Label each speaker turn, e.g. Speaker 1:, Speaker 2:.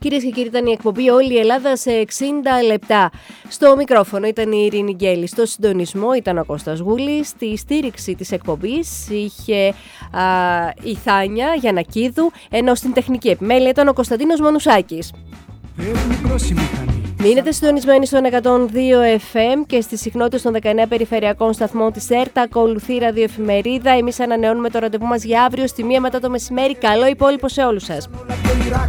Speaker 1: Κυρίες και κύριοι, ήταν η εκπομπή Όλη η Ελλάδα σε 60 λεπτά. Στο μικρόφωνο ήταν η Ειρήνη Γκέλη, στο συντονισμό ήταν ο Κώστας Γούλης, στη στήριξη της εκπομπής είχε η Θάνια Γιαννακίδου, ενώ στην τεχνική επιμέλεια ήταν ο Κωνσταντίνος Μανουσάκης. Μείνετε συντονισμένοι στο 102 FM και στις συχνότητες των 19 περιφερειακών σταθμών της ΕΡΤΑ. Ακολουθεί ραδιοεφημερίδα. Εμείς ανανεώνουμε το ραντεβού μας για αύριο στη 1 μετά το μεσημέρι. Καλό υπόλοιπο σε όλους σας.